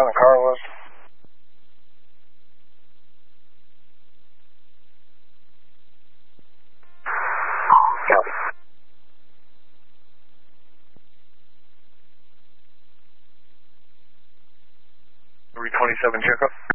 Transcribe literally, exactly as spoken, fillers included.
kind of car it was? Copy. three twenty-seven checkup.